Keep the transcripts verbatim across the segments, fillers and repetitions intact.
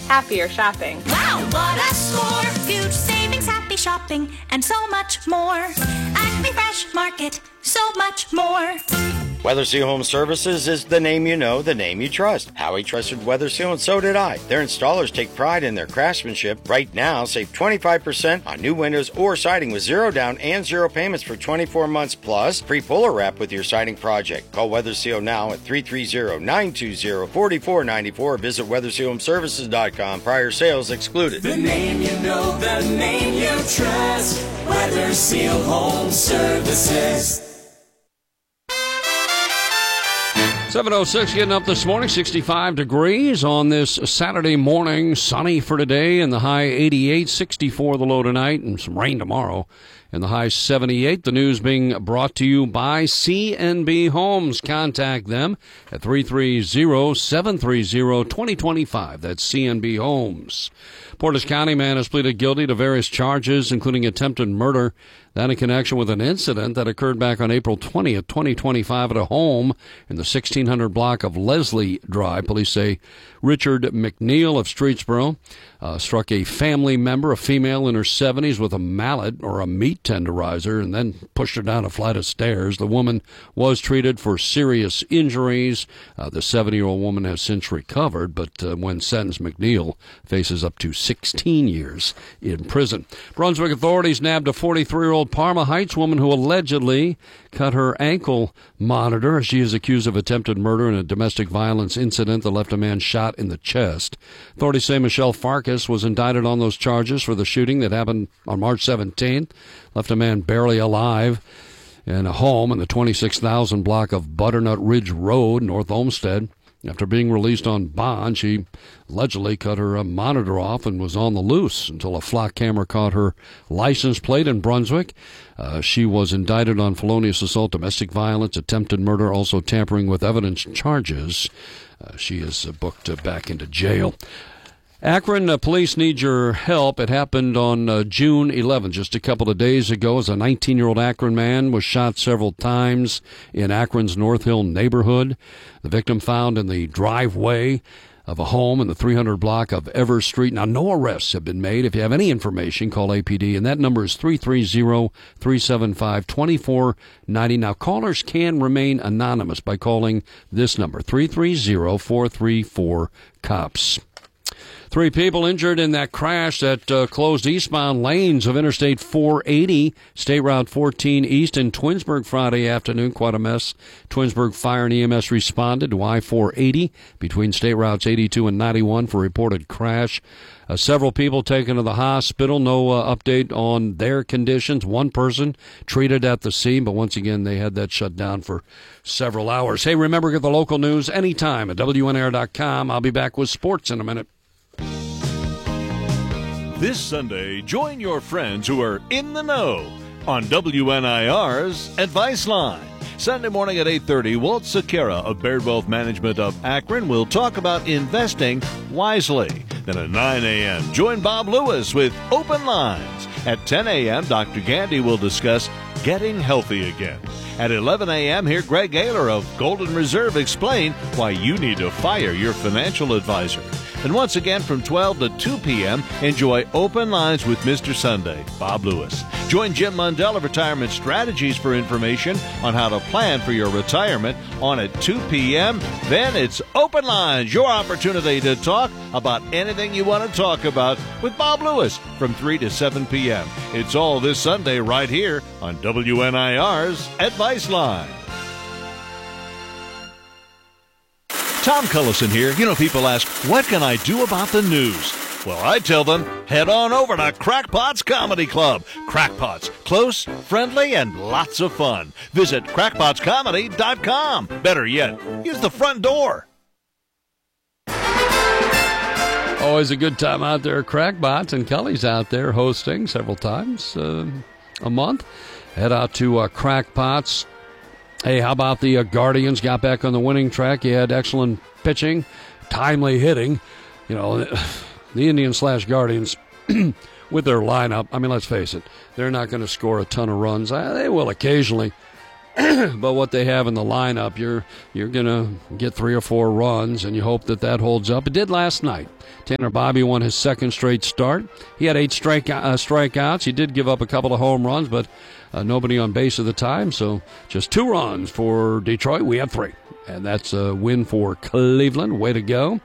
happier shopping. Wow, what a score! Huge savings, happy shopping, and so much more. Acme Fresh Market, so much more. Weatherseal Home Services is the name you know, the name you trust. Howie trusted Weatherseal, and so did I. Their installers take pride in their craftsmanship. Right now, save twenty-five percent on new windows or siding with zero down and zero payments for twenty-four months, plus free puller wrap with your siding project. Call Weatherseal now at three three zero, nine two zero, four four nine four. Visit weatherseal home services dot com. Prior sales excluded. The name you know, the name you trust. Weatherseal Home Services. seven oh six getting up this morning, sixty-five degrees on this Saturday morning. Sunny for today, and the high eighty-eight, sixty-four the low tonight, and some rain tomorrow. And the high seventy-eight. The news being brought to you by C N B Homes. Contact them at three three zero, seven three zero, two zero two five. That's C N B Homes. Portage County man has pleaded guilty to various charges, including attempted murder. That in connection with an incident that occurred back on April twentieth, twenty twenty-five at a home in the sixteen hundred block of Leslie Drive. Police say Richard McNeil of Streetsboro uh, struck a family member, a female in her seventies, with a mallet or a meat tenderizer and then pushed her down a flight of stairs. The woman was treated for serious injuries. Uh, the seventy-year-old woman has since recovered, but uh, when sentenced, McNeil faces up to sixteen years in prison. Brunswick authorities nabbed a forty-three-year-old Parma Heights woman who allegedly cut her ankle monitor. She is accused of attempted murder in a domestic violence incident that left a man shot in the chest. Authorities say Michelle Farkas was indicted on those charges for the shooting that happened on March seventeenth. Left a man barely alive in a home in the twenty-six thousand block of Butternut Ridge Road, North Olmsted. After being released on bond, she allegedly cut her uh, monitor off and was on the loose until a flock camera caught her license plate in Brunswick. Uh, she was indicted on felonious assault, domestic violence, attempted murder, also tampering with evidence charges. Uh, she is uh, booked uh, back into jail. Akron uh, police need your help. It happened on uh, June eleventh, just a couple of days ago, as a nineteen-year-old Akron man was shot several times in Akron's North Hill neighborhood. The victim found in the driveway of a home in the three hundred block of Evers Street. Now, no arrests have been made. If you have any information, call A P D, and that number is three three zero, three seven five, two four nine zero. Now, callers can remain anonymous by calling this number, three three zero, four three four, COPS. Three people injured in that crash that uh, closed eastbound lanes of Interstate four eighty, State Route fourteen East in Twinsburg Friday afternoon. Quite a mess. Twinsburg Fire and E M S responded to I four eighty between State Routes eighty-two and ninety-one for reported crash. Uh, several people taken to the hospital. No uh, update on their conditions. One person treated at the scene, but once again, they had that shut down for several hours. Hey, remember, get the local news anytime at W N R dot com. I'll be back with sports in a minute. This Sunday, join your friends who are in the know on W N I R's Advice Line. Sunday morning at eight thirty, Walt Sakara of Baird Wealth Management of Akron will talk about investing wisely. Then at nine a.m., join Bob Lewis with Open Lines. At ten a.m., Doctor Gandy will discuss getting healthy again. At eleven a.m., hear Greg Ayler of Golden Reserve explain why you need to fire your financial advisor. And once again, from twelve to two p.m., enjoy Open Lines with Mister Sunday, Bob Lewis. Join Jim Mundell of Retirement Strategies for information on how to plan for your retirement on at two p.m. Then it's Open Lines, your opportunity to talk about anything you want to talk about with Bob Lewis from three to seven p.m. It's all this Sunday right here on W N I R's Advice Line. Tom Cullison here. You know, people ask, what can I do about the news? Well, I tell them, head on over to Crackpots Comedy Club. Crackpots, close, friendly, and lots of fun. Visit crackpots comedy dot com. Better yet, use the front door. Always a good time out there at Crackpots, and Kelly's out there hosting several times uh, a month. Head out to uh, Crackpots. Hey, how about the uh, Guardians got back on the winning track? You had excellent pitching, timely hitting. You know, the Indians slash Guardians with their lineup, I mean, let's face it, they're not going to score a ton of runs. Uh, they will occasionally. but what they have in the lineup, you're you're going to get three or four runs, and you hope that that holds up. It did last night. Tanner Bobby won his second straight start. He had eight strike, uh, strikeouts. He did give up a couple of home runs, but uh, nobody on base at the time, so just two runs for Detroit. We have three, and that's a win for Cleveland. Way to go.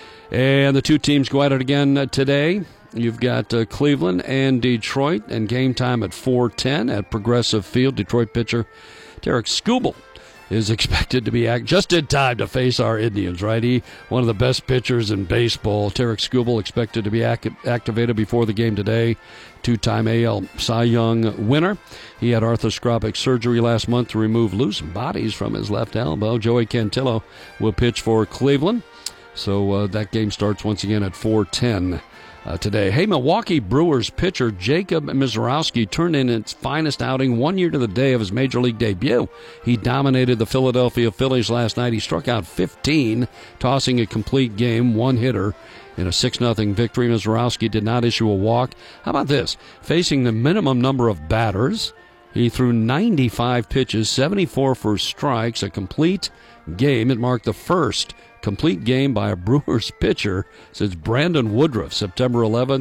And the two teams go at it again uh, today. You've got uh, Cleveland and Detroit, and game time at four ten at Progressive Field. Detroit pitcher Tarik Skubal is expected to be act- just in time to face our Indians, right? He, one of the best pitchers in baseball. Tarik Skubal expected to be ac- activated before the game today. Two-time A L Cy Young winner. He had arthroscopic surgery last month to remove loose bodies from his left elbow. Joey Cantillo will pitch for Cleveland. So uh, that game starts once again at four ten. Uh, today. Hey, Milwaukee Brewers pitcher Jacob Misiorowski turned in its finest outing one year to the day of his Major League debut. He dominated the Philadelphia Phillies last night. He struck out fifteen, tossing a complete game, one hitter in a six nothing victory. Misiorowski did not issue a walk. How about this? Facing the minimum number of batters, he threw ninety-five pitches, seventy-four for strikes, a complete game. It marked the first complete game by a Brewers pitcher since Brandon Woodruff, September eleventh,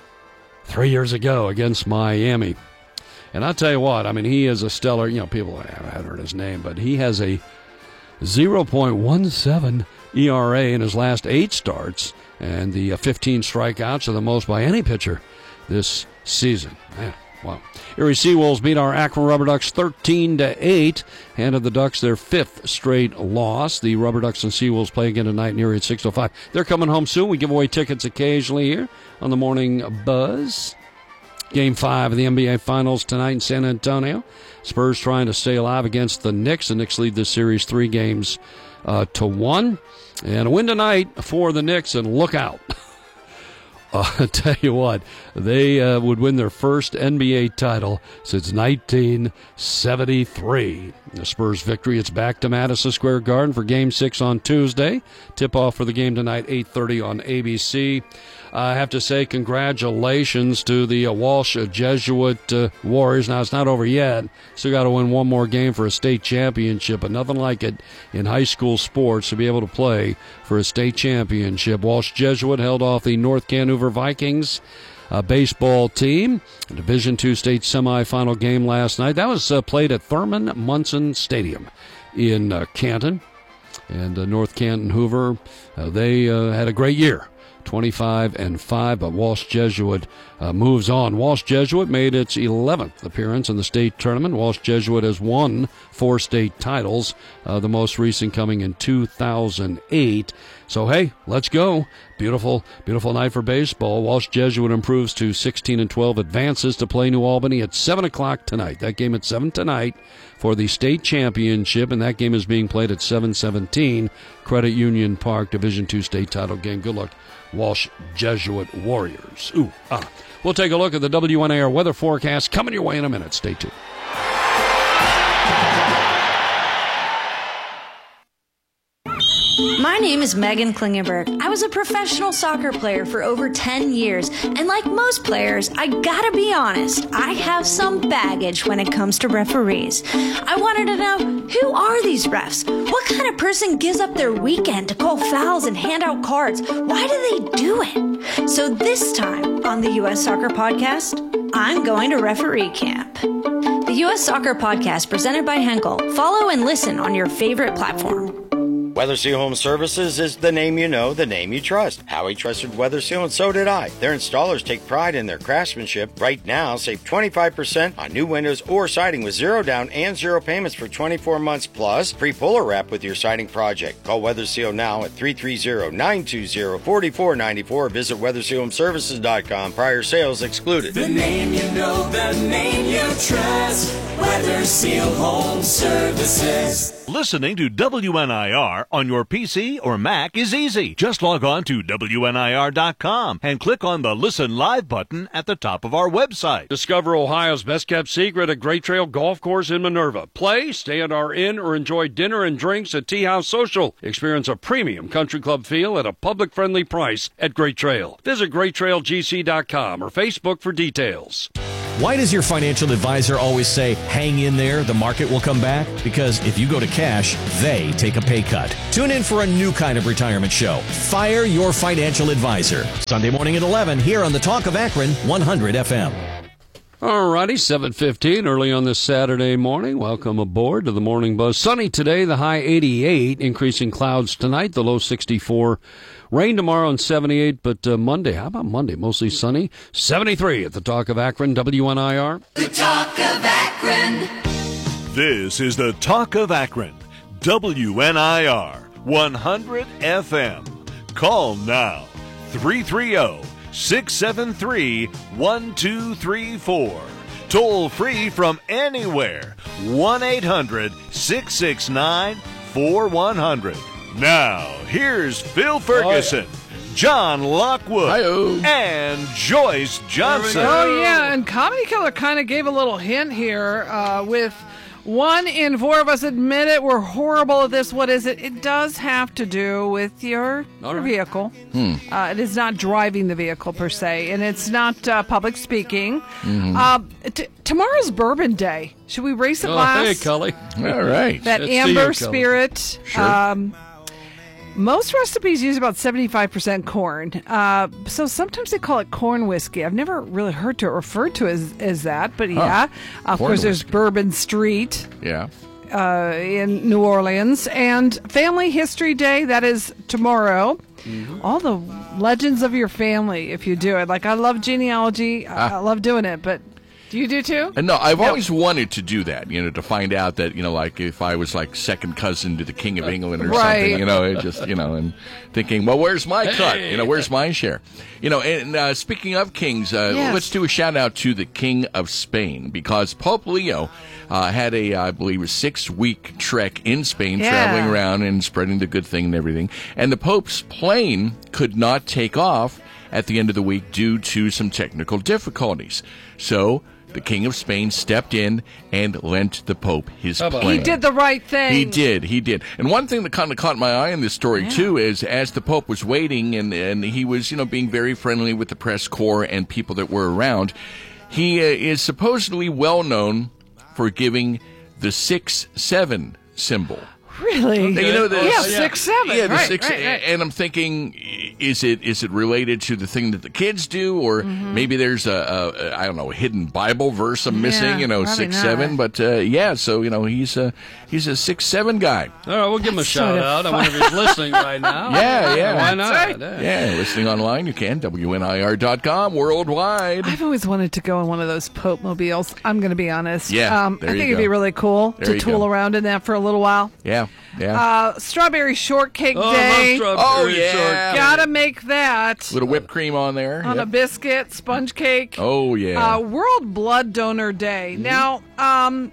three years ago against Miami. And I'll tell you what, I mean, he is a stellar, you know, people haven't heard his name, but he has a zero point one seven E R A in his last eight starts, and the fifteen strikeouts are the most by any pitcher this season. Man. Wow. Erie Seawolves beat our Akron Rubber Ducks thirteen to eight, handed the Ducks their fifth straight loss. The Rubber Ducks and Seawolves play again tonight in Erie at six oh five. They're coming home soon. We give away tickets occasionally here on the Morning Buzz. Game five of the N B A Finals tonight in San Antonio. Spurs trying to stay alive against the Knicks. The Knicks lead this series three games uh, to one. And a win tonight for the Knicks, and look out. Uh, I tell you what, they uh, would win their first N B A title since nineteen seventy-three. The Spurs victory, it's back to Madison Square Garden for Game six on Tuesday. Tip-off for the game tonight, eight thirty on A B C. I have to say congratulations to the uh, Walsh uh, Jesuit uh, Warriors. Now, it's not over yet. Still got to win one more game for a state championship, but nothing like it in high school sports to be able to play for a state championship. Walsh Jesuit held off the North Cannover Vikings uh, baseball team. A Division two state semifinal game last night. That was uh, played at Thurman Munson Stadium in uh, Canton. And uh, North Canton Hoover, uh, they uh, had a great year. twenty-five and five, but Walsh Jesuit uh, moves on. Walsh Jesuit made its eleventh appearance in the state tournament. Walsh Jesuit has won four state titles, uh, the most recent coming in two thousand eight. So, hey, let's go. Beautiful, beautiful night for baseball. Walsh Jesuit improves to sixteen and twelve, advances to play New Albany at seven o'clock tonight. That game at seven tonight for the state championship, and that game is being played at seven seventeen, Credit Union Park, Division two state title game. Good luck, Walsh Jesuit Warriors. Ooh, ah. We'll take a look at the W N A R weather forecast coming your way in a minute. Stay tuned. My name is Megan Klingenberg. I was a professional soccer player for over ten years, and like most players, I gotta be honest, I have some baggage when it comes to referees. I wanted to know, who are these refs? What kind of person gives up their weekend to call fouls and hand out cards? Why do they do it? So this time on the U S Soccer Podcast, I'm going to referee camp. The U S Soccer Podcast presented by Henkel. Follow and listen on your favorite platform. Weatherseal Home Services is the name you know, the name you trust. Howie trusted Weatherseal, and so did I. Their installers take pride in their craftsmanship. Right now, save twenty-five percent on new windows or siding with zero down and zero payments for twenty-four months, plus free puller wrap with your siding project. Call Weatherseal now at three three zero, nine two zero, four four nine four. Visit weatherseal home services dot com. Prior sales excluded. The name you know, the name you trust. Weatherseal Home Services. Listening to W N I R on your P C or Mac is easy. Just log on to W N I R dot com and click on the Listen Live button at the top of our website. Discover Ohio's best-kept secret at Great Trail Golf Course in Minerva. Play, stay at our inn, or enjoy dinner and drinks at Tea House Social. Experience a premium country club feel at a public-friendly price at Great Trail. Visit great trail g c dot com or Facebook for details. Why does your financial advisor always say, hang in there, the market will come back? Because if you go to cash, they take a pay cut. Tune in for a new kind of retirement show, Fire Your Financial Advisor. Sunday morning at eleven here on the Talk of Akron, one hundred F M. All righty, seven fifteen early on this Saturday morning. Welcome aboard to the Morning Buzz. Sunny today, the high eighty-eight, increasing clouds tonight, the low sixty-four. Rain tomorrow and seventy-eight, but uh, Monday, how about Monday? Mostly sunny. seventy-three at the Talk of Akron, W N I R. The Talk of Akron. This is the Talk of Akron, W N I R, one hundred F M. Call now, three three zero, six seven three, one two three four. Toll free from anywhere, one eight hundred, six six nine, four one zero zero. Now, here's Phil Ferguson, oh, yeah. John Lockwood, Hi-oh. and Joyce Johnson. Oh, yeah, and Comedy Killer kind of gave a little hint here uh, with one in four of us admit it. We're horrible at this. What is it? It does have to do with your, your vehicle. Hmm. Uh, it is not driving the vehicle, per se, and it's not uh, public speaking. Mm-hmm. Uh, t- tomorrow's Bourbon Day. Should we race a oh, glass? Hey, Cully. All right. That Let's amber you, spirit. Sure. Um, Most recipes use about seventy-five percent corn, uh, so sometimes they call it corn whiskey. I've never really heard to it referred to as, as that, but yeah. Huh. Of corn course, there's whiskey. Bourbon Street Yeah. uh, in New Orleans. And Family History Day, that is tomorrow. Mm-hmm. All the legends of your family, if you do it. Like, I love genealogy. I, Ah. I love doing it, but... Do you do too? And no, I've Yep. always wanted to do that, you know, to find out that, you know, like if I was like second cousin to the King of England or Right. something, you know, it just, you know, and thinking, well, where's my cut? You know, where's my share? You know, and uh, speaking of kings, uh, Yes. let's do a shout out to the King of Spain because Pope Leo uh, had a, I believe, a six week trek in Spain, Yeah. traveling around and spreading the good thing and everything. And the Pope's plane could not take off at the end of the week due to some technical difficulties. So, the King of Spain stepped in and lent the Pope his plane. He did the right thing. He did, he did. And one thing that kind of caught my eye in this story, Yeah. too, is as the Pope was waiting and, and he was, you know, being very friendly with the press corps and people that were around, he uh, is supposedly well known for giving the six seven symbol. Really? You know, the, yeah, six, seven. Yeah, the right, six, right, right. and I'm thinking, is it is it related to the thing that the kids do, or Mm-hmm. maybe there's a, a, a I don't know, a hidden Bible verse I'm missing, Yeah, you know, probably six not. seven, but uh, yeah, so you know he's a he's a six seven guy. All right, we'll give him a That's shout sort of out. I wonder if he's listening right now. Yeah, yeah. Why not? That's Yeah. Yeah, listening online, you can W N I R dot com worldwide. I've always wanted to go in one of those Pope mobiles. I'm going to be honest. Yeah, um, there I you think it'd go. be really cool There to you tool go. around in that for a little while. Yeah, yeah. Uh, strawberry shortcake Oh, I love day. strawberry Oh, yeah. shortcake. Gotta make that Little whipped cream on there. on Yep. a biscuit, sponge cake. Oh yeah. Uh, World Blood Donor Day. Now, um,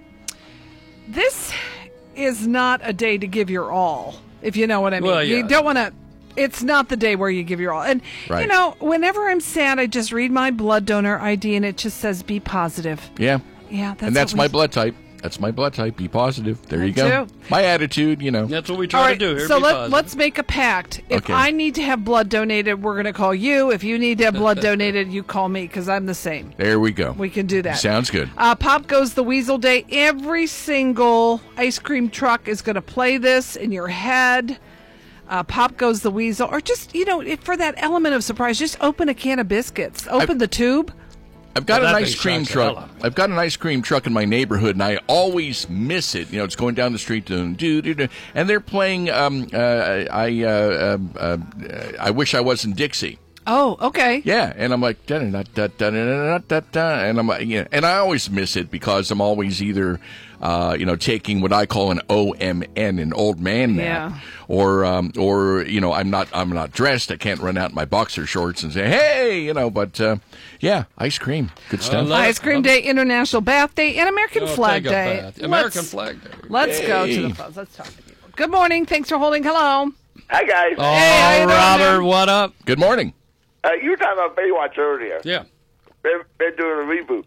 this is not a day to give your all, if you know what I mean. Well, yeah. You don't want to. It's not the day where you give your all. And, Right. you know, whenever I'm sad, I just read my blood donor I D and it just says be positive. yeah. Yeah, that's and that's what my we- blood type. That's my blood type. Be positive. There Me you go. too. My attitude, you know. That's what we try All right, to do here. so be let, positive. let's make a pact. If Okay. I need to have blood donated, we're going to call you. If you need to have blood donated, you call me because I'm the same. There we go. We can do that. Sounds good. Uh, Pop Goes the Weasel Day. Every single ice cream truck is going to play this in your head. Uh, Pop Goes the Weasel. Or just, you know, if for that element of surprise, just open a can of biscuits. Open the tube. I've got Well, an that ice thing cream shocks the hell truck. out of me. I've got an ice cream truck in my neighborhood, and I always miss it. You know, it's going down the street, doing do do do, and they're playing. Um, uh, I uh, uh, uh, I wish I wasn't Dixie. Oh, okay. Yeah, and I'm like, da da da da da da da da, and I'm like, yeah, and I always miss it because I'm always either, uh, you know, taking what I call an O M N, an old man nap, Yeah. or um, or you know, I'm not I'm not dressed. I can't run out in my boxer shorts and say, hey, you know. But uh, yeah, ice cream, good stuff. love- Ice Cream Day, International Bath Day, and American Oh, Flag take a Day. bath. American Let's- Flag Day. Let's go to Hey. the phones. Let's talk to people. Good morning. Thanks for holding. Hello. Hi, guys. Oh, Hey, how you doing, Robert, man? what up? Good morning. Uh, you were talking about Baywatch earlier. Yeah. They're, they're doing a reboot.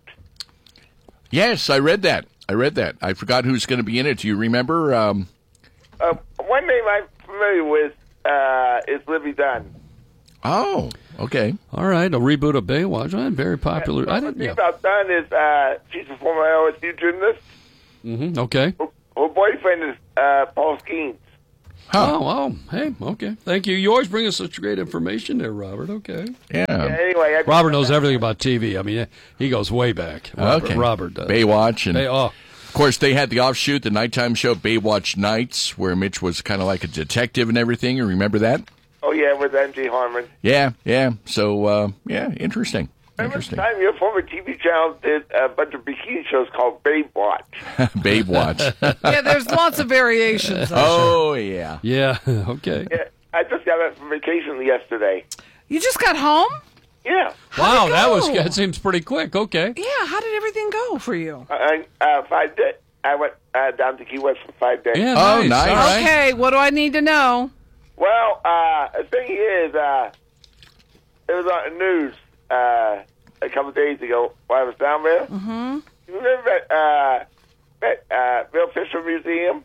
Yes, I read that. I read that. I forgot who's going to be in it. Do you remember? Um, Uh, one name I'm familiar with uh, is Libby Dunn. Oh, okay. All right, a reboot of Baywatch. Uh, very popular. I What didn't. she's Yeah. about done is uh, she's a former L S U gymnast. Mm-hmm. Okay. Her, her boyfriend is uh, Paul Skeens. Oh, wow. Hey, okay. Thank you. You always bring us such great information there, Robert. Okay. Yeah. Yeah, anyway, I Robert knows everything about T V. I mean, he goes way back. Robert, Okay. Robert does. Baywatch. And, Bay- oh. of course, they had the offshoot, the nighttime show, Baywatch Nights, where Mitch was kind of like a detective and everything. You remember that? Oh, yeah, with M G Harmon. Yeah, yeah. So, uh, yeah, interesting. Remember the Interesting. time your former T V channel did a bunch of bikini shows called Babe Watch? Babe Watch. Yeah, there's lots of variations. I'm sure. Oh, yeah. Yeah, okay. Yeah, I just got back from vacation yesterday. You just got home? Yeah. Wow, it that was go? that seems pretty quick. Okay. Yeah, how did everything go for you? I, uh, five days. I went uh, down to Key West for five days. Yeah, Oh, nice. nice. All right. Okay, what do I need to know? Well, uh, the thing is, uh, it was on the news uh, a couple of days ago while I was down there. Mm-hmm. You remember that, uh, that uh, Bill Fisher Museum?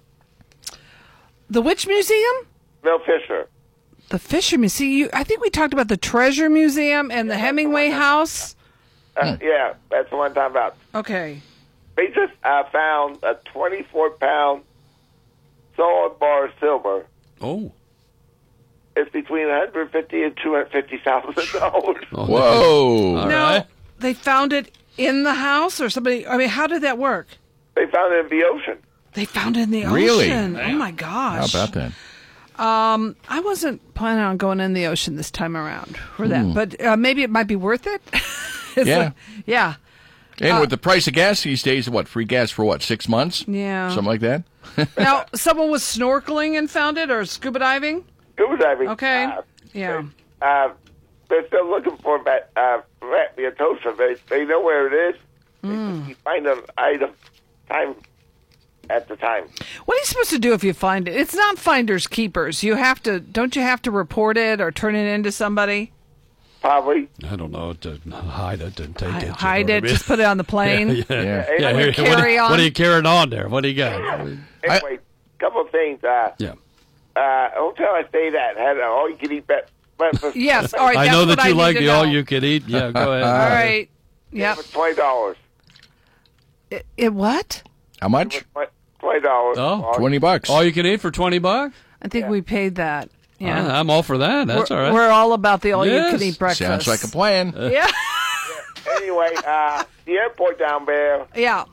The which museum? Bill Fisher. The Fisher Museum. You, I think we talked about the Treasure Museum and the Hemingway House. Uh, Yeah, that's the one I'm talking about. Okay. They just uh, found a twenty-four pound solid bar of silver. Oh. It's between one hundred fifty and two hundred fifty thousand dollars. Oh, Whoa. All now, right. they found it in the house or somebody. I mean, how did that work? They found it in the ocean. They found it in the Really? ocean. Oh, my gosh. How about that? Um, I wasn't planning on going in the ocean this time around for that, but uh, maybe it might be worth it. It's Yeah. like- yeah. And Uh, with the price of gas these days, what, free gas for what, six months? Yeah. Something like that? Now, someone was snorkeling and found it or scuba diving? Scuba diving. Okay. Uh, Yeah. Uh, they're still looking for that uh, rat Viatosa. They they know where it is. Mm. You find an item time at the time. What are you supposed to do if you find it? It's not finders keepers. You have to, don't you have to report it or turn it into somebody? Probably. I don't know. To hide it and take Hi- it. you hide know what I it, mean? just put it on the plane. Yeah. Yeah. Yeah, Anyway, here- what, carry are, on. what are you carrying on there? What do you got? Anyway, couple of things. Uh, Yeah. uh, hotel I stayed at had an all-you-can-eat be- breakfast. Yes, all right. I that's know what that you I like need to the know. all you can eat. Yeah, go ahead. All right. Yep. For twenty dollars. It, it what? How much? Twenty dollars. Oh, twenty bucks. All you can eat for twenty bucks? I think we paid that. Yeah. Ah, I'm all for that. That's we're, all right. We're all about the all you Yes. can eat breakfast. Sounds like a plan. Yeah. Anyway, uh, the airport down there. Yeah.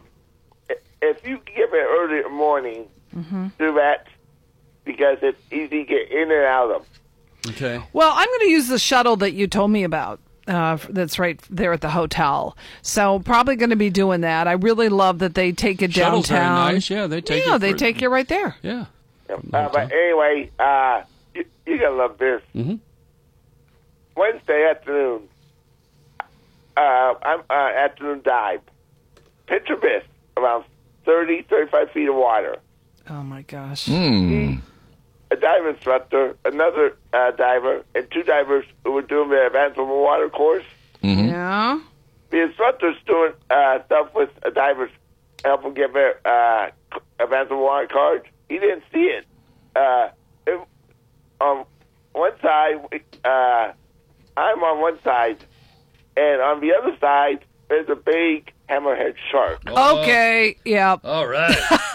If you give it early in the morning, do that because it's easy to get in and out of. Okay. Well, I'm going to use the shuttle that you told me about. Uh, that's right there at the hotel. So probably going to be doing that. I really love that they take it Shuttle's very downtown. nice. Yeah, they take Yeah, you they for- take you right there. Yeah. Uh, but anyway, uh, you, you gotta love this. Mm-hmm. Wednesday afternoon, uh, I'm uh, afternoon dive. Pitch abyss, around thirty, thirty-five feet of water. Oh my gosh. Hmm. A dive instructor, another uh, diver, and two divers who were doing the advanced water course. Yeah. The instructor's doing uh, stuff with uh, divers, help them get their uh, advanced water card. He didn't see it. Uh, it on one side, uh, I'm on one side, and on the other side, there's a big hammerhead shark. Okay. Yeah. All right.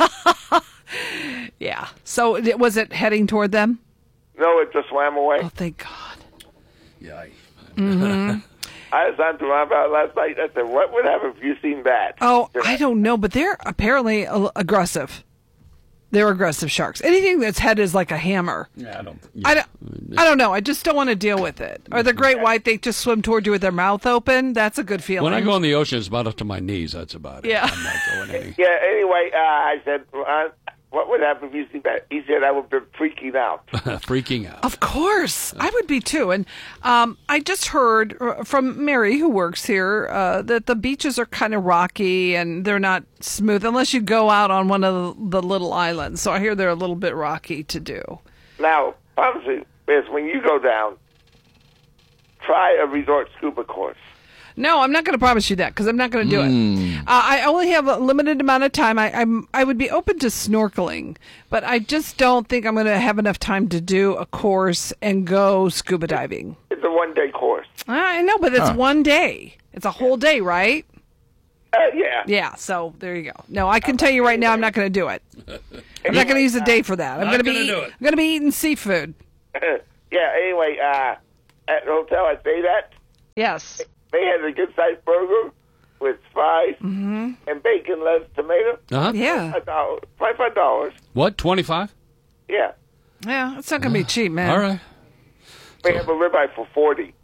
Yeah. So it- was it heading toward them? No, it just swam away. Oh, thank God. Yikes. Mm-hmm. I was on to my about last night. I said, what would happen if you seen that? Oh, I don't know, but they're apparently a- aggressive. They're aggressive sharks. Anything that's head is like a hammer. Yeah, I don't. I don't, I don't know. I just don't want to deal with it. Or the great white, they just swim toward you with their mouth open. That's a good feeling. When I go in the ocean, it's about up to my knees. That's about it. Yeah. I'm not going any. Yeah, anyway, uh, I said, uh, what would happen if you seen that? He said, I would be freaking out. Freaking out. Of course, I would be too. And um, I just heard uh, from Mary, who works here, uh, that the beaches are kind of rocky and they're not smooth unless you go out on one of the, the little islands. So I hear they're a little bit rocky to do. Now, obviously, is when you go down, try a resort scuba course. No, I'm not going to promise you that because I'm not going to do it. Uh, I only have a limited amount of time. I, I'm I would be open to snorkeling, but I just don't think I'm going to have enough time to do a course and go scuba diving. It's a one-day course. I know, but it's Huh. one day. It's a whole day, right? Uh, yeah. Yeah, so there you go. No, I can tell you right now I'm not going to do it. I'm not going to use a day for that. I'm Not going to be gonna eat- do it. I'm going to be eating seafood. Yeah, anyway, uh, at the hotel I stayed at, Yes. they had a good-sized burger with fries Mm-hmm. and bacon, lettuce, tomato. Uh-huh. Yeah. A dollar, twenty-five dollars. What, twenty-five? Yeah. Yeah, it's not going to be cheap, man. All right. They have a ribeye for forty.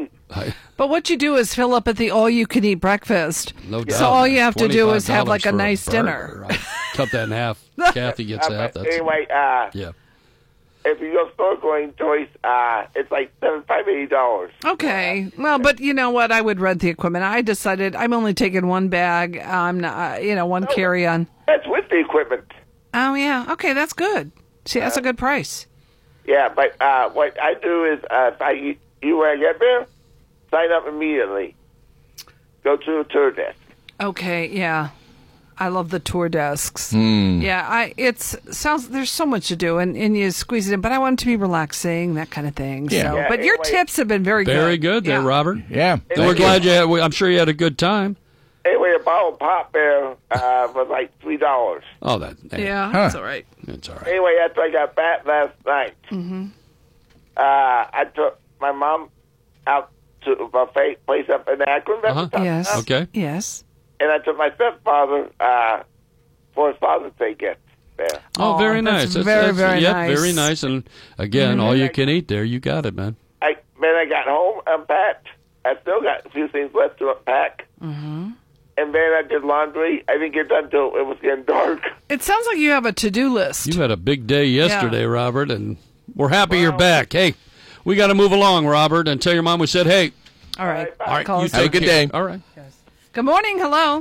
But what you do is fill up at the all-you-can-eat breakfast. No doubt. So all you have to do is have twenty-five like a dollars nice for dinner. burger. I'll cut that in half. Kathy gets Uh, half. but That's anyway, uh, yeah. if you go snorkeling, Joyce, uh, it's like seventy-five, eighty dollars. Okay. Well, but you know what? I would rent the equipment. I decided I'm only taking one bag. I'm not, uh, you know, one carry-on. That's with the equipment. Oh, yeah. Okay, that's good. See, that's a good price. Yeah, but uh, what I do is, uh, if I you when I get there, sign up immediately. Go to the tour desk. Okay, yeah. I love the tour desks. Hmm. Yeah, I it's sounds there's so much to do and, and you squeeze it in, but I want it to be relaxing, that kind of thing. Yeah. So, Yeah, but your anyway. tips have been very good. Very good there, Yeah. Robert. Yeah. And we're glad you had, I'm sure you had a good time. Anyway, a bottle of pop there uh, was like three dollars. Oh, that. Hey, Yeah, Huh. that's all right. It's all right. Anyway, after I got back last night, mm-hmm. uh, I took my mom out to a buffet place up in Akron. Uh-huh. Yes. Okay. Yes. And I took my stepfather uh, for his Father's Day gift there. Oh, Aw, very that's nice. very, very yep, nice. very nice. And again, all you can eat there. You got it, man. I then I got home, unpacked. I still got a few things left to unpack. Mm-hmm. And then I did laundry. I didn't get done till it was getting dark. It sounds like you have a to-do list. You had a big day yesterday, Robert, and we're happy you're back. Hey, we got to move along, Robert, and tell your mom we said, hey. All right. All right. Call You us Have a take good care. day. All right. Good morning. Hello.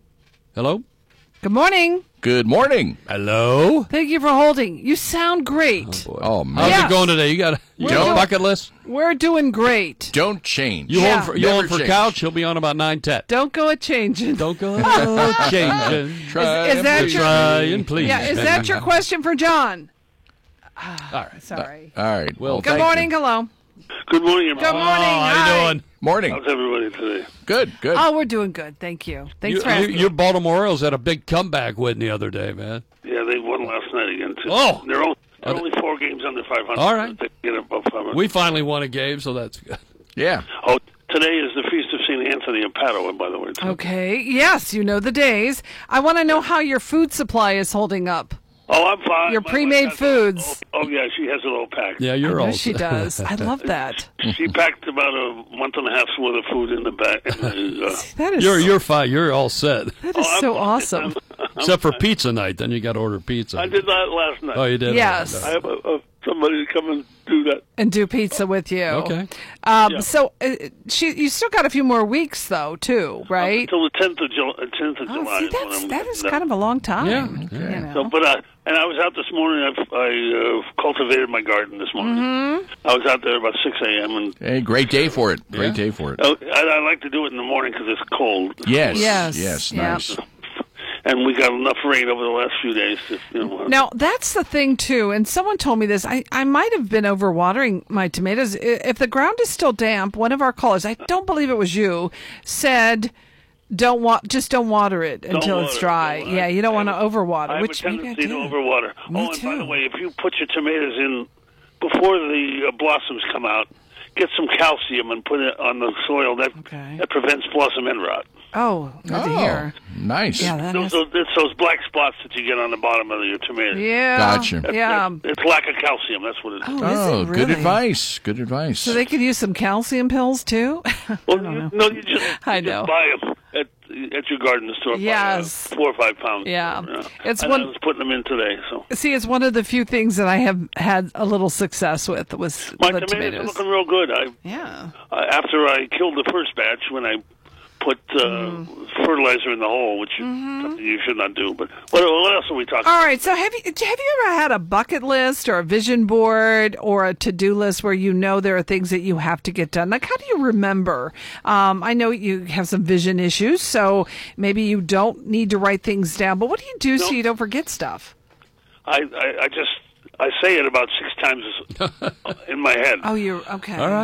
Hello? Good morning. Good morning. Hello? Thank you for holding. You sound great. Oh, man. How's Yes. it going today? You got a, you We're got a doing- bucket list? We're doing great. Don't change. You Yeah. on for, you Never on for change. couch? He'll be on about nine ten. Don't go a changing. Don't go changing. Try Is and that please. your- Trying, please. Yeah, is that your question for John? All right. Sorry. All right. Well, Good thank morning. you. Hello. Good morning, Good morning. Oh, how Hi. you doing? Morning. How's everybody today? Good, good. Oh, we're doing good. Thank you. Thanks You, for you, asking. your Baltimore Orioles had a big comeback win the other day, man. Yeah, they won last night again, too. Oh! They're only, they're only four games under five hundred. All right. They get above five hundred. We finally won a game, so that's good. Yeah. Oh, today is the Feast of Saint Anthony in Padua, by the way. Too. Okay. Yes, you know the days. I want to know how your food supply is holding up. Oh, I'm fine. Your My pre-made wife has- foods. Oh, oh, yeah, she has it all packed. Yeah, you're all Yes, she does. I love that. She packed about a month and a half's worth of food in the back. In the, uh, That is You're you're fine. You're all set. that is so awesome. Except for pizza night, then you got to order pizza. I did that last night. Oh, you did. Yes. I have a, a, somebody to come and do that. And do pizza with you. Okay. Um, Yeah. So uh, she, you still got a few more weeks though, too, right? Until the tenth of July. tenth of Oh, July see, is when that's I'm that getting is done. kind of a long time. Yeah. You know. So, but I and I was out this morning. I, I uh, cultivated my garden this morning. Mm-hmm. I was out there about six a.m. and Hey, great day for it. Great Yeah. day for it. uh, I, I like to do it in the morning because it's cold. Yes. Yes. Yes. Yeah. Nice. And we got enough rain over the last few days. To, you know, uh, Now that's the thing too, and someone told me this. I, I might have been overwatering my tomatoes. I- If the ground is still damp, one of our callers, I don't believe it was you, said, "Don't wa- just don't water it until it's water, dry." don't- Yeah, I- you don't want to I- overwater, I have which a maybe I tendency do. to overwater. Me oh, and by too. the way, if you put your tomatoes in before the uh, blossoms come out, get some calcium and put it on the soil. That Okay. that prevents blossom end rot. Oh, good to Oh, hear. nice. Yeah, that Those, is. those, it's those black spots that you get on the bottom of your tomato. Yeah. Gotcha. Yeah. It's lack of calcium. That's what it is. Oh, Oh, is it good really? advice. Good advice. So they could use some calcium pills too. Well, you, no, you just, I you know. just buy them at at your garden store. buy, uh, Yes. four or five pounds. Yeah. It's and one- I was putting them in today. So See, it's one of the few things that I have had a little success with was my the tomatoes, are tomatoes. looking real good. I Yeah. uh, after I killed the first batch when I put uh, Mm. fertilizer in the hole, which Mm-hmm. is something you should not do. But what, what else are we talking? All right. So have you have you ever had a bucket list or a vision board or a to do list where you know there are things that you have to get done? Like, how do you remember? Um, I know you have some vision issues, so maybe you don't need to write things down. But what do you do so No. you don't forget stuff? I, I I just I say it about six times in my head. Oh, you're okay. All right.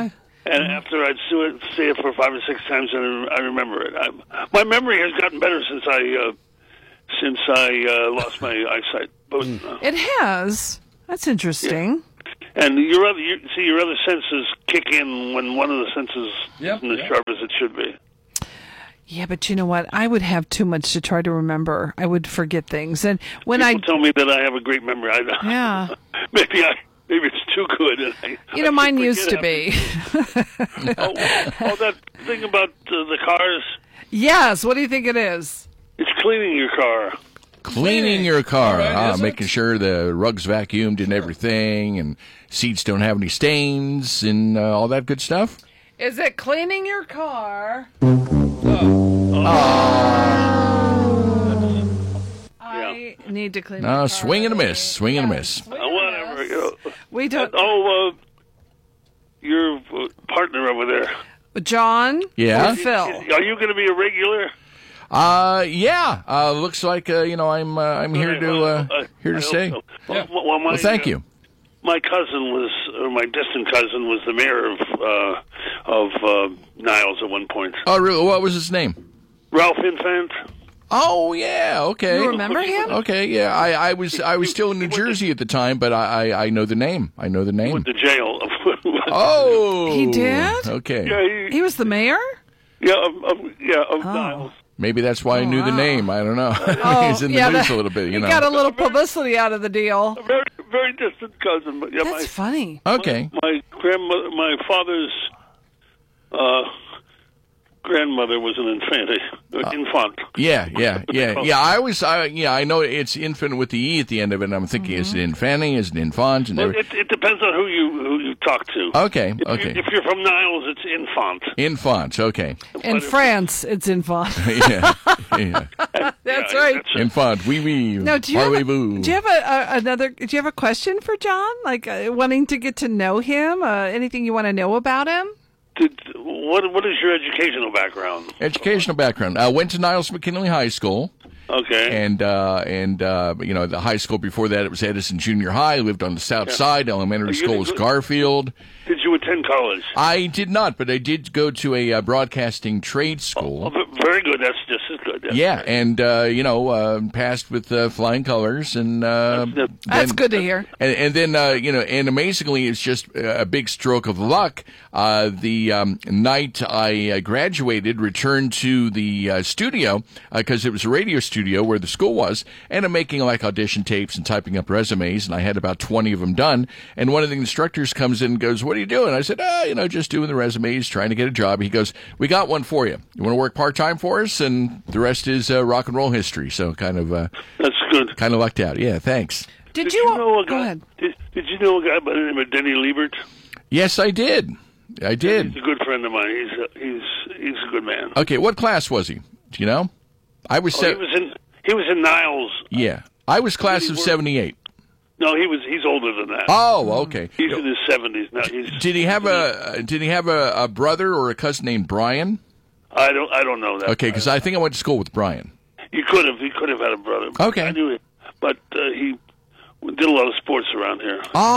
And after I'd see it, say it for five or six times, and I remember it. I, my memory has gotten better since I uh, since I uh, lost my eyesight. But, uh, It has. That's interesting. and your other, you, see, your other senses kick in when one of the senses Yep, isn't as yep. sharp as it should be. Yeah, but you know what? I would have too much to try to remember. I would forget things. And when People I tell me that I have a great memory. I, Yeah. maybe I maybe it's too good. And I, You know, I mine forget used to after- be. oh, oh, that thing about uh, the cars. Yes, what do you think it is? It's cleaning your car. Cleaning your car, All right, ah, is it? making sure the rug's vacuumed and everything, and seats don't have any stains, and uh, all that good stuff. Is it cleaning your car? I need to clean my No, car. swing and a miss, swing and a miss. Swing Uh, and a whatever. miss. You know. We don't. Oh, uh, your uh, partner over there. John Yeah? or Phil? Are you going to be a regular? Uh, yeah. Uh, looks like uh, you know I'm uh, I'm here to uh, I- here I to hope stay. so. Well, well, my, Well, thank uh, you. My cousin was, or my distant cousin was the mayor of uh, of uh, Niles at one point. Oh, really? What was his name? Ralph Infant. Oh, yeah. Okay. You remember him? Okay. Yeah. I, I was I was still in New Jersey at the time, but I, I, I know the name. I know the name. Went to jail. Oh, He did? Okay. Yeah, he, He was the mayor? yeah, of, of, yeah, of Oh. Niles. Maybe that's why I knew the wow. name. I don't know. Oh, He's in the yeah, news that- a little bit. You he know. got a little publicity out of the deal. A very, very distant cousin. But yeah, That's my, funny. Okay. my grandmother, my father's uh, grandmother was an infante, uh, infant. Yeah, yeah, yeah, yeah. I always, I, yeah, I know it's infant with the e at the end of it. And I'm thinking, is it infante? Is it infant? And Well, every- it, it depends on who you who you talk to. okay, If, okay. you, if you're from Niles, it's infant. Infant. Okay. In France, it's in fun. yeah, yeah. That's Yeah, right. that's it. Infant. Oui, oui. No, do you have, a, Parlez-vous. do you have a, a, another? Do you have a question for John? Like uh, wanting to get to know him? Uh, anything you want to know about him? Did, what what is your educational background? Educational background. I went to Niles McKinley High School. Okay. And, uh, and uh, you know, the high school before that, it was Edison Junior High. I lived on the south side. Elementary you school was didn't- Garfield. Did you attend college? I did not, but I did go to a uh, broadcasting trade school. Oh, v- very good. That's just as good. That's Yeah, great. and uh, you know, uh, passed with uh, flying colors, and uh, That's- That's then- good to hear. And, and then uh, you know, and amazingly, it's just a big stroke of luck. Uh, the um, night I uh, graduated, returned to the uh, studio because it was a radio studio where the school was, and I'm making like audition tapes and typing up resumes, and I had about twenty of them done. And one of the instructors comes in and goes, "What are you doing?" I said, "Ah, you know, just doing the resumes, trying to get a job." He goes, "We got one for you. You want to work part time for us?" And the rest is uh, rock and roll history. So kind of, uh, That's good. kind of lucked out. Yeah, thanks. Did, Did you, you know a go guy? ahead? Did, did you know a guy by the name of Denny Liebert? Yes, I did. I He's did. a good friend of mine. He's a, he's he's a good man. Okay, what class was he? Do you know? I was. Oh, Se- he was in he was in Niles. yeah, I was class he of work- seventy-eight. No, he was he's older than that. Oh, okay. He's in his seventies now. He's Did he have a Did he have a, a brother or a cousin named Brian? I don't I don't know that. Okay, because I think I went to school with Brian. You could have he could have had a brother. Okay. I knew it, but uh, he did a lot of sports around here.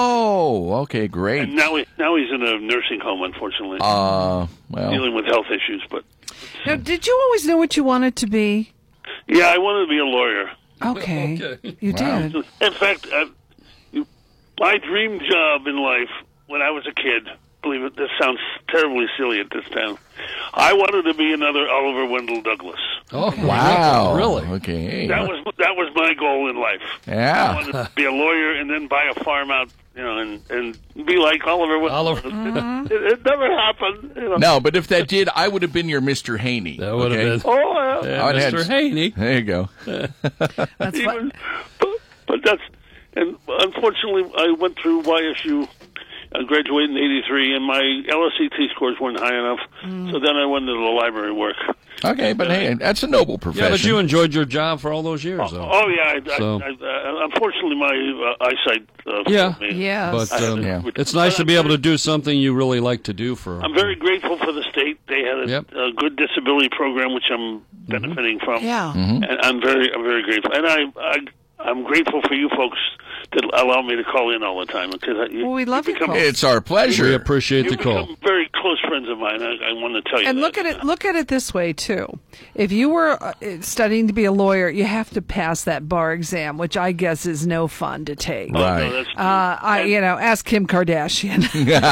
Oh, okay, great. And now he now he's in a nursing home, unfortunately, Uh, well, dealing with health issues. But Now, did you always know what you wanted to be? yeah, I wanted to be a lawyer. Okay, Okay. you Wow. did. In fact, uh, you- my dream job in life when I was a kid, believe it, this sounds terribly silly at this time, I wanted to be another Oliver Wendell Douglas. Oh, wow. Really? Okay. That was that was my goal in life. I Yeah. wanted to be a lawyer and then buy a farm out, you know, and, and be like Oliver Wendell. Oliver. It, it, it never happened. You know. No, but if that did, I would have been your Mister Haney. That would okay? have been. Oh, yeah. Yeah, I would have Mister had- Haney. There you go. That's He what. was- but, but that's and unfortunately I went through Y S U. I graduated in eighty-three, and my L S A T scores weren't high enough. So then I went into the library work. Okay, but hey, that's a noble profession. Yeah, but you enjoyed your job for all those years, Oh, though. oh, yeah. I, So- I, I, uh, unfortunately, my uh, eyesight. Uh, Yeah. failed me. Yes. But um, Yeah. it's nice to be able to do something you really like to do for. I'm very grateful for the state. They had a, Yep. a good disability program, which I'm benefiting from. Yeah. Mm-hmm. And I'm very, I'm very grateful. And I, I, I'm grateful for you folks that allow me to call in all the time. Because well, we love you. It's our pleasure. We appreciate the call. Become very close friends of mine. I, I want to tell you. And that. look at it. Look at it this way too. If you were uh, studying to be a lawyer, you have to pass that bar exam, which I guess is no fun to take. Right. Oh, no, that's true. Uh, I, you know, ask Kim Kardashian. And if,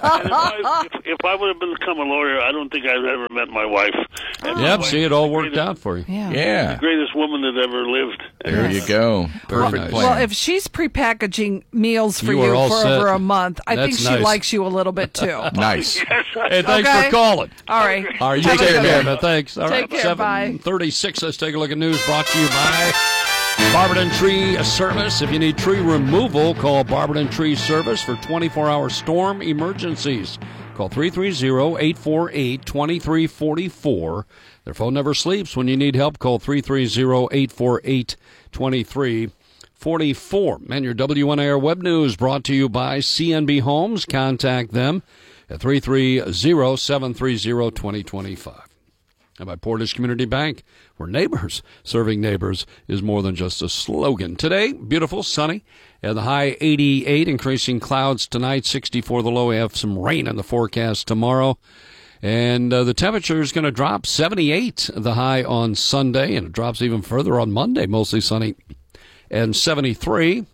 I, if, if I would have become a lawyer, I don't think I'd ever met my wife. And Yep, my see, it all worked out for you. Yeah. Yeah. The greatest woman that ever lived. There you go. Perfect nice. plan. Well, if she's prepackaging meals for You you, are all for set. over a month, I That's think she nice. likes you a little bit too. Nice. Yes, I, Hey, thanks Okay. for calling. All right. All right, you Have a take good care, one. man. Thanks. All Take right, care. Bye. seven thirty-six. Let's take a look at news brought to you by Barberton Tree Service. If you need tree removal, call Barberton Tree Service for twenty-four hour storm emergencies. Call three three zero, eight four eight, two three four four. Their phone never sleeps. When you need help, call three three zero, eight four eight, two three four four. And your W N A R web news brought to you by C N B Homes. Contact them at three three zero, seven three zero, two zero two five. And by Portage Community Bank, where neighbors serving neighbors is more than just a slogan. Today, beautiful, sunny, and the high eighty-eight, increasing clouds tonight, sixty-four the low. We have some rain in the forecast tomorrow. And uh, the temperature is going to drop, seventy-eight the high on Sunday, and it drops even further on Monday, mostly sunny, and seventy-three.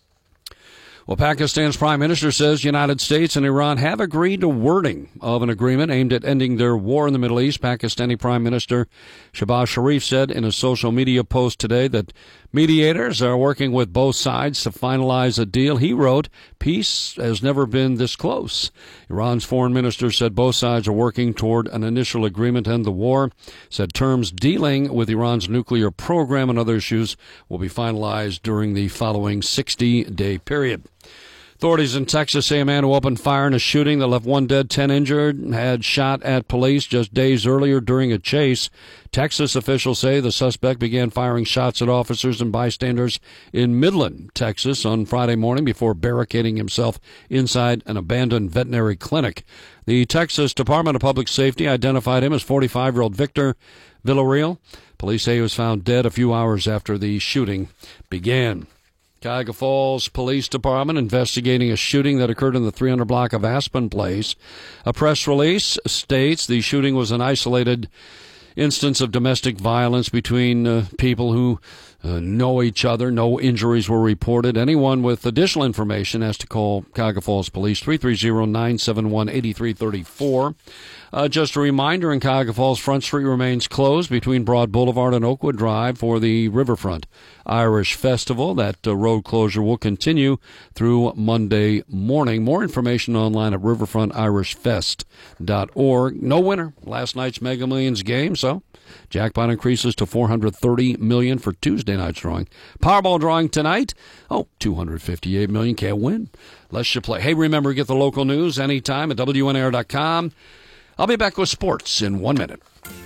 Well, Pakistan's prime minister says United States and Iran have agreed to wording of an agreement aimed at ending their war in the Middle East. Pakistani Prime Minister Shehbaz Sharif said in a social media post today that mediators are working with both sides to finalize a deal. He wrote, "Peace has never been this close." Iran's foreign minister said both sides are working toward an initial agreement to end the war, said terms dealing with Iran's nuclear program and other issues will be finalized during the following sixty-day period. Authorities in Texas say a man who opened fire in a shooting that left one dead, ten injured, had shot at police just days earlier during a chase. Texas officials say the suspect began firing shots at officers and bystanders in Midland, Texas, on Friday morning before barricading himself inside an abandoned veterinary clinic. The Texas Department of Public Safety identified him as forty-five-year-old Victor Villarreal. Police say he was found dead a few hours after the shooting began. Cuyahoga Falls Police Department investigating a shooting that occurred in the three hundred block of Aspen Place. A press release states the shooting was an isolated instance of domestic violence between uh, people who uh, know each other. No injuries were reported. Anyone with additional information has to call Cuyahoga Falls Police, three three zero, nine seven one, eight three three four. Uh, just a reminder, in Cuyahoga Falls, Front Street remains closed between Broad Boulevard and Oakwood Drive for the Riverfront Irish Festival. That uh, road closure will continue through Monday morning. More information online at riverfront irish fest dot org. No winner last night's Mega Millions game, so jackpot increases to four hundred thirty million dollars for Tuesday night's drawing. Powerball drawing tonight, oh, two hundred fifty-eight million dollars. Can't win. Let's you play. Hey, remember, get the local news anytime at W N A R dot com. I'll be back with sports in one minute.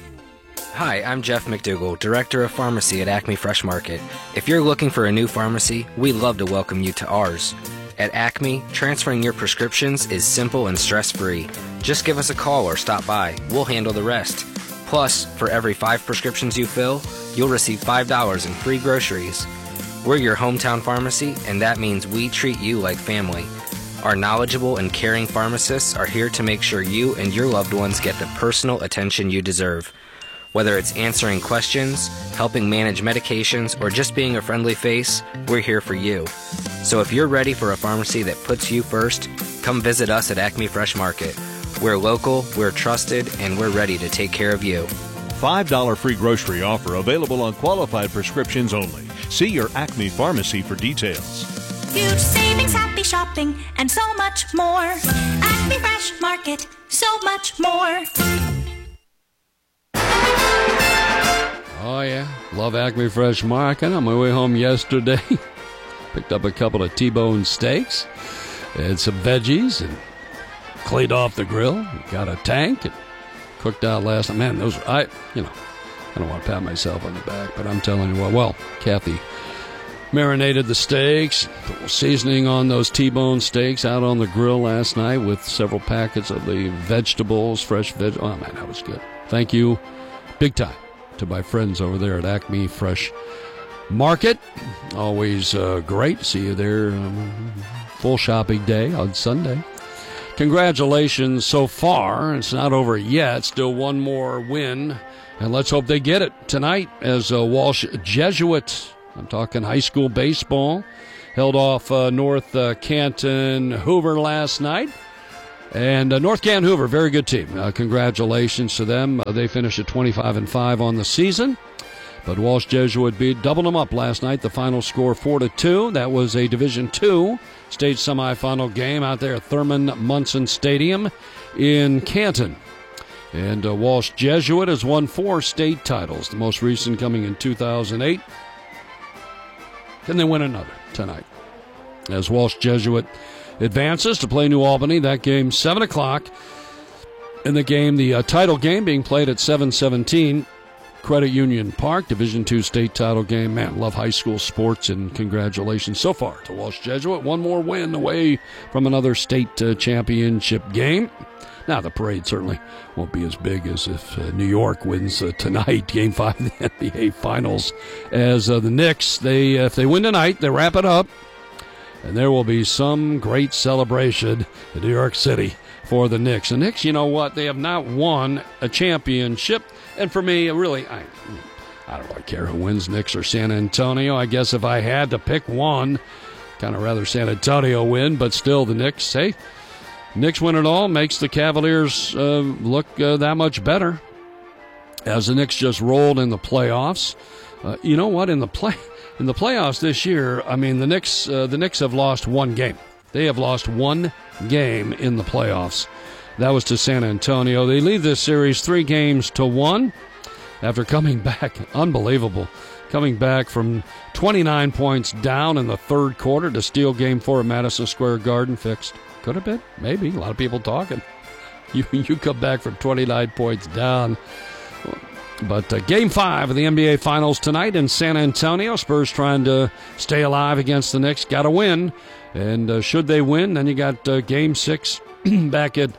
Hi, I'm Jeff McDougall, Director of Pharmacy at Acme Fresh Market. If you're looking for a new pharmacy, we'd love to welcome you to ours. At Acme, transferring your prescriptions is simple and stress-free. Just give us a call or stop by. We'll handle the rest. Plus, for every five prescriptions you fill, you'll receive five dollars in free groceries. We're your hometown pharmacy, and that means we treat you like family. Our knowledgeable and caring pharmacists are here to make sure you and your loved ones get the personal attention you deserve. Whether it's answering questions, helping manage medications, or just being a friendly face, we're here for you. So if you're ready for a pharmacy that puts you first, come visit us at Acme Fresh Market. We're local, we're trusted, and we're ready to take care of you. five dollars free grocery offer available on qualified prescriptions only. See your Acme pharmacy for details. Huge savings, happy shopping, and so much more. Acme Fresh Market, so much more. Oh, yeah. Love Acme Fresh Market. On my way home yesterday, picked up a couple of T-bone steaks and some veggies and cleaned off the grill. Got a tank and cooked out last night. Man, those, I, you know, I don't want to pat myself on the back, but I'm telling you what, well, Kathy marinated the steaks, put a little seasoning on those T-bone steaks out on the grill last night with several packets of the vegetables, fresh veg. Oh, man, that was good. Thank you big time to my friends over there at Acme Fresh Market. Always uh, great. See you there. Um, full shopping day on Sunday. Congratulations so far. It's not over yet. Still one more win. And let's hope they get it tonight as uh, Walsh Jesuit, I'm talking high school baseball, held off uh, North uh, Canton Hoover last night. And uh, North Canton Hoover, very good team. Uh, congratulations to them. Uh, they finished at twenty-five and five on the season. But Walsh Jesuit beat, doubled them up last night. The final score four to two. That was a Division two state semifinal game out there at Thurman Munson Stadium in Canton. And uh, Walsh Jesuit has won four state titles, the most recent coming in two thousand eight. Can they win another tonight? As Walsh Jesuit advances to play New Albany, that game seven o'clock. In the game, the uh, title game being played at seven seventeen, Credit Union Park, Division two state title game. Man, love high school sports, and congratulations so far to Walsh Jesuit. One more win away from another state uh, championship game. Now, the parade certainly won't be as big as if uh, New York wins uh, tonight, Game five of the N B A Finals. As uh, the Knicks, they uh, if they win tonight, they wrap it up. And there will be some great celebration in New York City for the Knicks. The Knicks, you know what? They have not won a championship. And for me, really, I, I don't really care who wins, Knicks or San Antonio. I guess if I had to pick one, kind of rather San Antonio win, but still the Knicks, hey, Knicks win it all, makes the Cavaliers uh, look uh, that much better as the Knicks just rolled in the playoffs. Uh, you know what? In the play in the playoffs this year, I mean, the Knicks uh, the Knicks have lost one game. They have lost one game in the playoffs. That was to San Antonio. They lead this series three games to one after coming back. Unbelievable. Coming back from twenty-nine points down in the third quarter to steal game four at Madison Square Garden. Fixed. Could have been. Maybe. A lot of people talking. You you come back from twenty-nine points down. But uh, game five of the N B A Finals tonight in San Antonio. Spurs trying to stay alive against the Knicks. Got to win. And uh, should they win, then you got uh, game six back at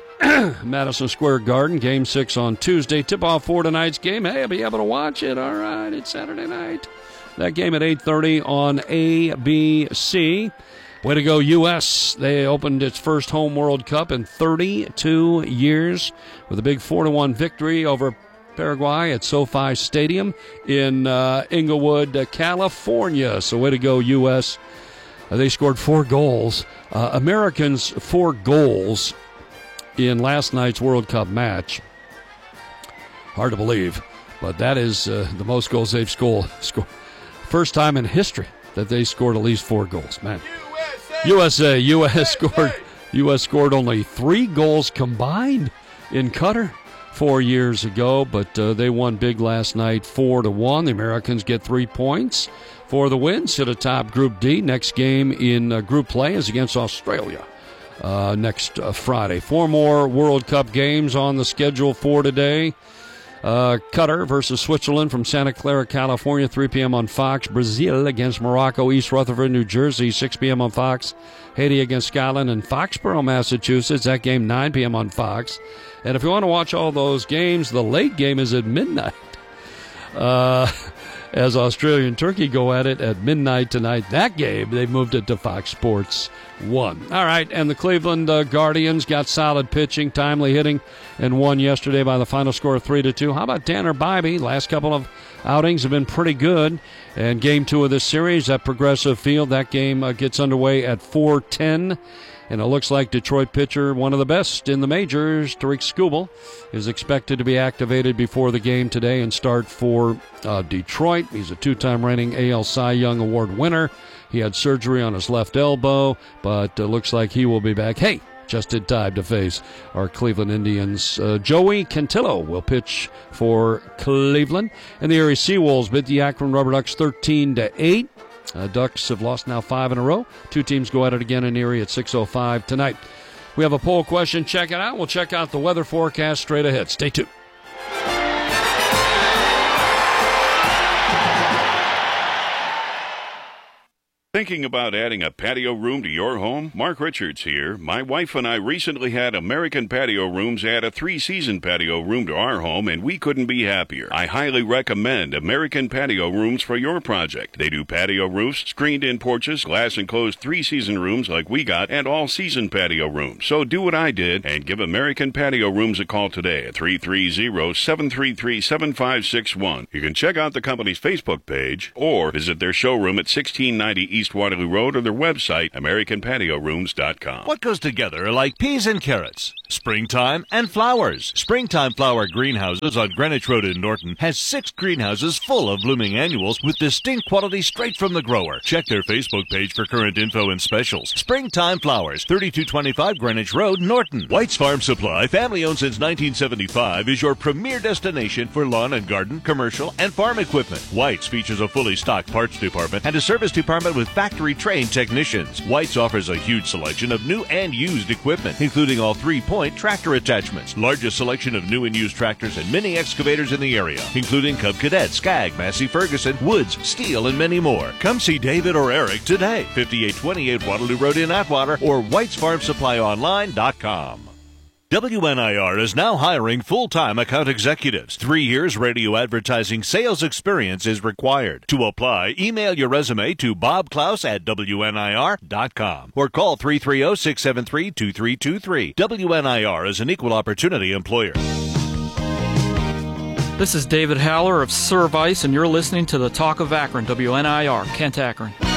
Madison Square Garden. Game six on Tuesday. Tip-off for tonight's game. Hey, I'll be able to watch it. All right, it's Saturday night. That game at eight thirty on A B C. Way to go, U S They opened its first home World Cup in thirty-two years with a big four to one victory over Paraguay at SoFi Stadium in uh, Inglewood, California. So way to go, U S Uh, they scored four goals. Uh, Americans, four goals in last night's World Cup match. Hard to believe, but that is uh, the most goals they've scored. Score. First time in history that they scored at least four goals. Man, U S A, U S scored. U S scored only three goals combined in Qatar four years ago, but uh, they won big last night, four to one. The Americans get three points for the win. Sit atop Group D. Next game in uh, Group Play is against Australia uh, next uh, Friday. Four more World Cup games on the schedule for today. Uh, Qatar versus Switzerland from Santa Clara, California, three p.m. on Fox. Brazil against Morocco, East Rutherford, New Jersey, six p.m. on Fox. Haiti against Scotland in Foxborough, Massachusetts. That game, nine p.m. on Fox. And if you want to watch all those games, the late game is at midnight. Uh, as Australia and Turkey go at it at midnight tonight. That game, they've moved it to Fox Sports one. All right, and the Cleveland uh, Guardians got solid pitching, timely hitting, and won yesterday by the final score of three to two. How about Tanner Bybee? Last couple of outings have been pretty good. And game two of this series at Progressive Field, that game uh, gets underway at four ten. And it looks like Detroit pitcher, one of the best in the majors, Tariq Skubal, is expected to be activated before the game today and start for uh, Detroit. He's a two-time reigning A L Cy Young Award winner. He had surgery on his left elbow, but uh, looks like he will be back. Hey, just in time to face our Cleveland Indians. Uh, Joey Cantillo will pitch for Cleveland. And the Erie Seawolves beat the Akron Rubber Ducks thirteen to eight. Uh, Ducks have lost now five in a row. Two teams go at it again in Erie at six oh five tonight. We have a poll question. Check it out. We'll check out the weather forecast straight ahead. Stay tuned. Thinking about adding a patio room to your home? Mark Richards here. My wife and I recently had American Patio Rooms add a three-season patio room to our home, and we couldn't be happier. I highly recommend American Patio Rooms for your project. They do patio roofs, screened-in porches, glass-enclosed three-season rooms like we got, and all-season patio rooms. So do what I did and give American Patio Rooms a call today at three three zero, seven three three, seven five six one. You can check out the company's Facebook page or visit their showroom at sixteen ninety East Waterloo Road or their website, american patio rooms dot com. What goes together like peas and carrots? Springtime and flowers. Springtime Flower Greenhouses on Greenwich Road in Norton has six greenhouses full of blooming annuals with distinct quality straight from the grower. Check their Facebook page for current info and specials. Springtime Flowers, thirty-two twenty-five Greenwich Road, Norton. White's Farm Supply, family owned since nineteen seventy-five, is your premier destination for lawn and garden, commercial, and farm equipment. White's features a fully stocked parts department and a service department with factory-trained technicians. White's offers a huge selection of new and used equipment, including all three-point tractor attachments, largest selection of new and used tractors and mini excavators in the area, including Cub Cadet, Skag, Massey Ferguson, Woods, Steel, and many more. Come see David or Eric today, fifty-eight twenty-eight Waterloo Road in Atwater or whites farm supply online dot com. W N I R is now hiring full-time account executives. Three years radio advertising sales experience is required. To apply, email your resume to bob klaus at w n i r dot com or call three three zero, six seven three, two three two three. W N I R is an equal opportunity employer. This is David Haller of Service, and you're listening to the Talk of Akron, W N I R, Kent Akron.